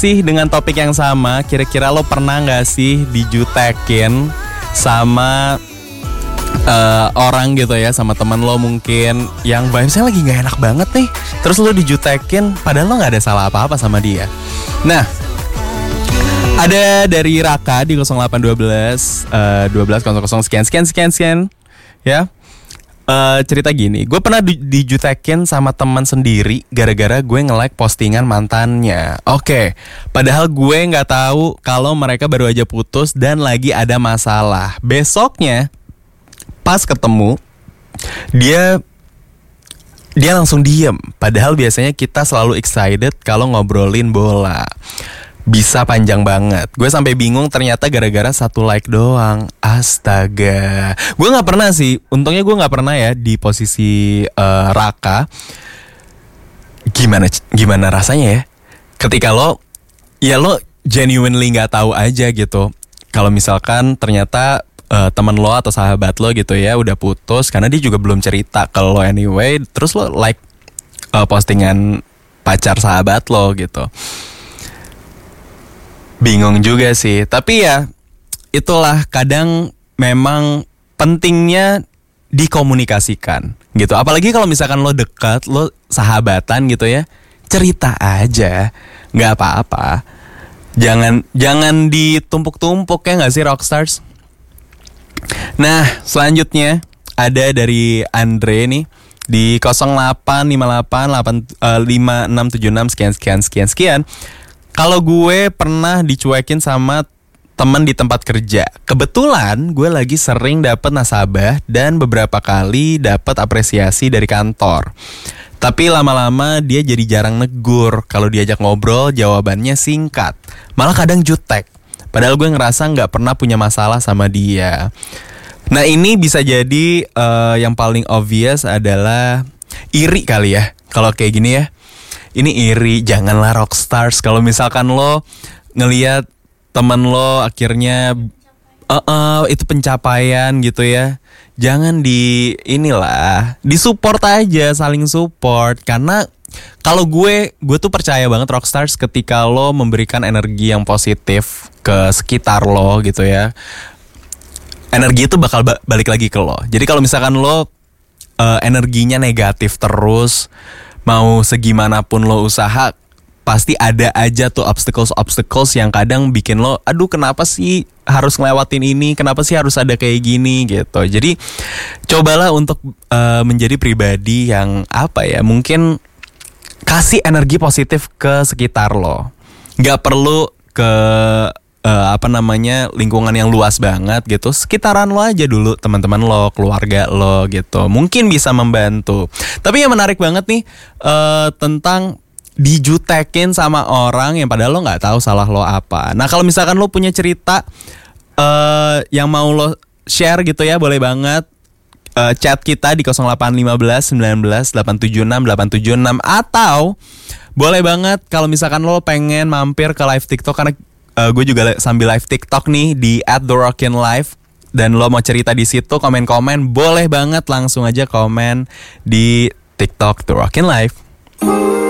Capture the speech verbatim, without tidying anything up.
Masih dengan topik yang sama, kira-kira lo pernah gak sih dijutekin sama uh, orang gitu ya, sama teman lo mungkin yang vibesnya lagi gak enak banget nih, terus lo dijutekin padahal lo gak ada salah apa-apa sama dia. Nah, ada dari Raka di nol delapan satu dua uh, dua belas nol nol sekian sekian sekian sekian ya. Uh, cerita gini, gue pernah di- dijutekin sama teman sendiri gara-gara gue nge-like postingan mantannya. Oke, okay. Padahal gue nggak tahu kalau mereka baru aja putus dan lagi ada masalah. Besoknya pas ketemu dia dia langsung diem. Padahal biasanya kita selalu excited kalau ngobrolin bola. Bisa panjang banget. Gue sampai bingung ternyata gara-gara satu like doang. Astaga. Gue gak pernah sih. Untungnya gue gak pernah ya di posisi uh, Raka. Gimana gimana rasanya ya ketika lo, ya lo genuinely gak tahu aja gitu kalau misalkan ternyata uh, teman lo atau sahabat lo gitu ya udah putus, karena dia juga belum cerita ke lo anyway. Terus lo like uh, postingan pacar sahabat lo gitu. Bingung juga sih. Tapi ya itulah, kadang memang pentingnya dikomunikasikan gitu. Apalagi kalau misalkan lo dekat, lo sahabatan gitu ya, cerita aja, nggak apa-apa. Jangan jangan ditumpuk-tumpuk, ya nggak sih Rockstars? Nah, selanjutnya ada dari Andre nih di nol delapan lima delapan delapan lima enam tujuh enam sekian sekian sekian sekian. Kalau gue pernah dicuekin sama teman di tempat kerja. Kebetulan gue lagi sering dapet nasabah dan beberapa kali dapet apresiasi dari kantor. Tapi lama-lama dia jadi jarang negur. Kalau diajak ngobrol jawabannya singkat, malah kadang jutek. Padahal gue ngerasa gak pernah punya masalah sama dia. Nah, ini bisa jadi uh, yang paling obvious adalah iri kali ya. Kalau kayak gini ya, ini iri. Janganlah Rockstars. Kalau misalkan lo ngelihat teman lo akhirnya uh, uh, itu pencapaian gitu ya, jangan di inilah, disupport aja, saling support. Karena kalau gue gue tuh percaya banget Rockstars, ketika lo memberikan energi yang positif ke sekitar lo gitu ya, energi itu bakal ba- balik lagi ke lo. Jadi kalau misalkan lo uh, energinya negatif terus, mau segimanapun lo usaha, pasti ada aja tuh obstacles-obstacles yang kadang bikin lo, aduh kenapa sih harus ngelewatin ini, kenapa sih harus ada kayak gini gitu. Jadi cobalah untuk uh, menjadi pribadi yang apa ya, mungkin kasih energi positif ke sekitar lo. Gak perlu ke uh, apa namanya lingkungan yang luas banget gitu. Sekitaran lo aja dulu, teman-teman lo, keluarga lo gitu, mungkin bisa membantu. Tapi yang menarik banget nih uh, tentang dijutekin sama orang yang padahal lo nggak tahu salah lo apa. Nah, kalau misalkan lo punya cerita uh, yang mau lo share gitu ya, boleh banget uh, chat kita di nol delapan lima belas sembilan belas delapan tujuh enam delapan tujuh enam, atau boleh banget kalau misalkan lo pengen mampir ke live TikTok, karena uh, gue juga sambil live TikTok nih di at the rockin live, dan lo mau cerita di situ, komen-komen, boleh banget langsung aja komen di TikTok The Rockin Live.